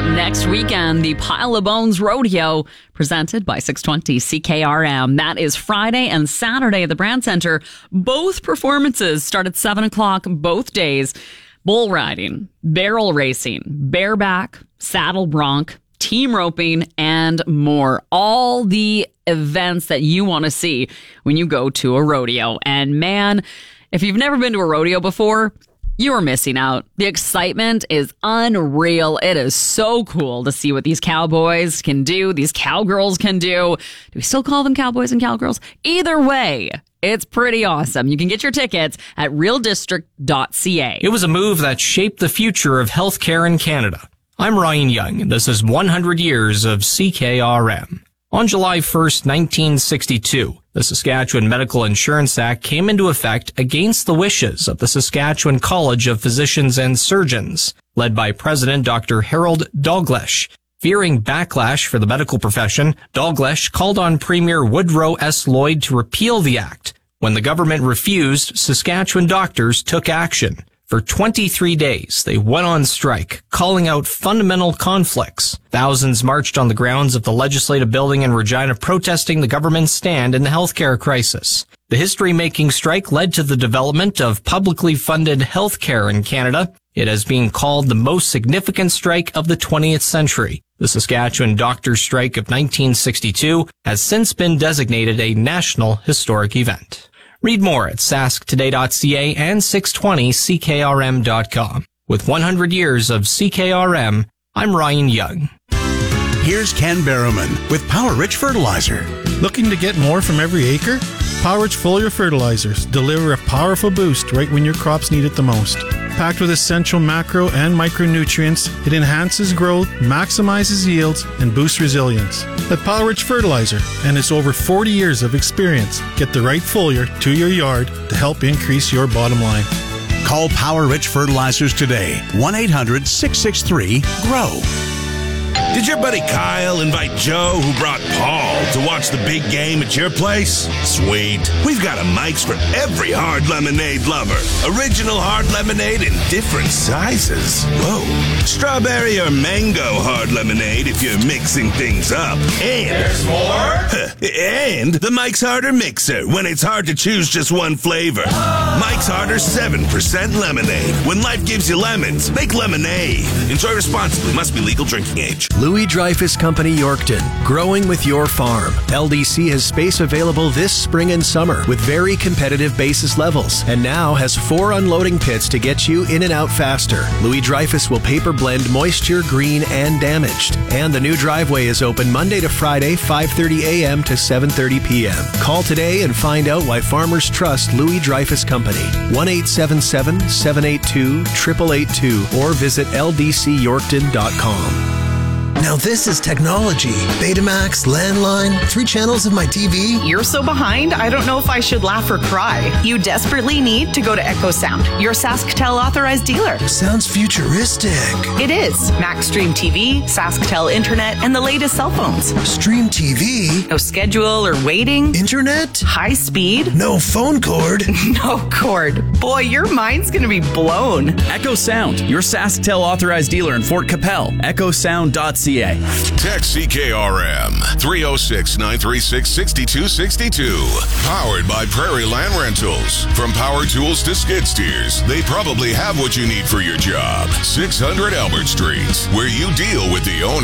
up next weekend, the Pile of Bones Rodeo, presented by 620 CKRM. That is Friday and Saturday at the Brand Center. Both performances start at 7 o'clock both days. Bull riding, barrel racing, bareback, saddle bronc, team roping, and more. All the events that you want to see when you go to a rodeo. And man, if you've never been to a rodeo before, you are missing out. The excitement is unreal. It is so cool to see what these cowboys can do, these cowgirls can do. Do we still call them cowboys and cowgirls? Either way, it's pretty awesome. You can get your tickets at realdistrict.ca. It was a move that shaped the future of healthcare in Canada. I'm Ryan Young, and this is 100 years of CKRM. On July 1st, 1962, the Saskatchewan Medical Insurance Act came into effect against the wishes of the Saskatchewan College of Physicians and Surgeons, led by President Dr. Harold Dalgleish. Fearing backlash for the medical profession, Dalgleish called on Premier Woodrow S. Lloyd to repeal the act. When the government refused, Saskatchewan doctors took action. For 23 days, they went on strike, calling out fundamental conflicts. Thousands marched on the grounds of the Legislative Building in Regina protesting the government's stand in the healthcare crisis. The history-making strike led to the development of publicly funded healthcare in Canada. It has been called the most significant strike of the 20th century. The Saskatchewan Doctors' Strike of 1962 has since been designated a national historic event. Read more at sasktoday.ca and 620ckrm.com. With 100 years of CKRM, I'm Ryan Young. Here's Ken Barrowman with Power Rich Fertilizer. Looking to get more from every acre? Power Rich foliar fertilizers deliver a powerful boost right when your crops need it the most. Packed with essential macro and micronutrients, it enhances growth, maximizes yields, and boosts resilience. Let Power Rich Fertilizer and its over 40 years of experience get the right foliar to your yard to help increase your bottom line. Call Power Rich Fertilizers today. 1-800-663-GROW. Did your buddy Kyle invite Joe, who brought Paul, to watch the big game at your place? Sweet. We've got a Mike's for every hard lemonade lover. Original hard lemonade in different sizes. Whoa. Strawberry or mango hard lemonade if you're mixing things up. And there's more? And the Mike's Harder Mixer when it's hard to choose just one flavor. Mike's Harder 7% lemonade. When life gives you lemons, make lemonade. Enjoy responsibly. Must be legal drinking age. Louis Dreyfus Company Yorkton, growing with your farm. LDC has space available this spring and summer with very competitive basis levels, and now has 4 unloading pits to get you in and out faster. Louis Dreyfus will paper blend moisture, green, and damaged. And the new driveway is open Monday to Friday, 5:30 a.m. to 7:30 p.m. Call today and find out why farmers trust Louis Dreyfus Company. 1-877-782-8882 or visit ldcyorkton.com. Now this is technology. Betamax, landline, 3 channels of my TV. You're so behind, I don't know if I should laugh or cry. You desperately need to go to Echo Sound, your SaskTel authorized dealer. Sounds futuristic. It is. Max Stream TV, SaskTel Internet, and the latest cell phones. Stream TV? No schedule or waiting. Internet? High speed? No phone cord. No cord. Boy, your mind's going to be blown. Echo Sound, your SaskTel authorized dealer in Fort Capel. EchoSound.ca. Text CKRM 306-936-6262. Powered by Prairie Land Rentals. From power tools to skid steers, they probably have what you need for your job. 600 Albert Street, where you deal with the owner.